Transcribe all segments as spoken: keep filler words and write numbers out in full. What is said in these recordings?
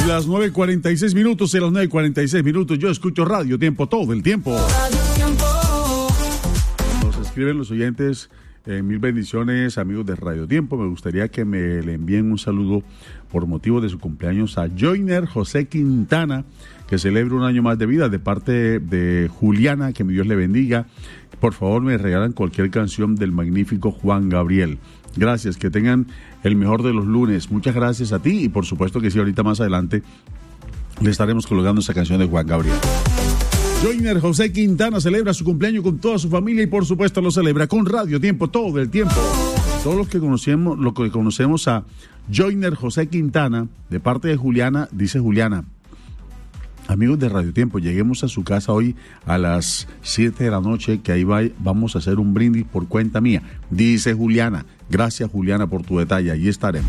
Las nueve cuarenta y seis minutos, y las nueve cuarenta y seis minutos yo escucho Radio Tiempo todo el tiempo. Nos escriben los oyentes, eh, mil bendiciones, amigos de Radio Tiempo. Me gustaría que me le envíen un saludo por motivo de su cumpleaños a Joyner José Quintana, que celebra un año más de vida, de parte de Juliana, que mi Dios le bendiga. Por favor, me regalan cualquier canción del magnífico Juan Gabriel. Gracias, que tengan el mejor de los lunes. Muchas gracias a ti y por supuesto que sí, ahorita más adelante le estaremos colocando esa canción de Juan Gabriel. Joyner José Quintana celebra su cumpleaños con toda su familia y por supuesto lo celebra con Radio Tiempo todo el tiempo. Todos los que conocemos, lo que conocemos a Joyner José Quintana, de parte de Juliana, dice Juliana: amigos de Radio Tiempo, lleguemos a su casa hoy a las siete de la noche, que ahí va, vamos a hacer un brindis por cuenta mía, dice Juliana. Gracias, Juliana, por tu detalle, allí estaremos.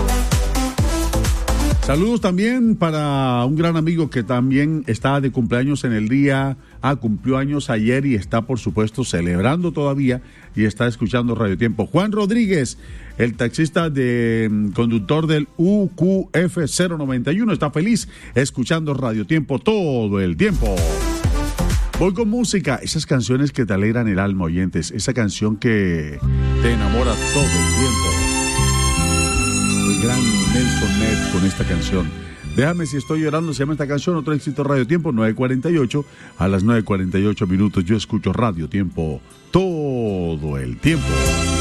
Saludos también para un gran amigo que también está de cumpleaños en el día, ah, cumplió años ayer y está, por supuesto, celebrando todavía y está escuchando Radio Tiempo. Juan Rodríguez, el taxista de conductor del U Q F cero noventa y uno, está feliz escuchando Radio Tiempo todo el tiempo. Voy con música, esas canciones que te alegran el alma, oyentes, esa canción que te enamora todo el tiempo. El gran Nelson Ned con esta canción. Déjame si estoy llorando, se llama esta canción, otro éxito Radio Tiempo, nueve cuarenta y ocho, a las nueve cuarenta y ocho minutos yo escucho Radio Tiempo todo el tiempo.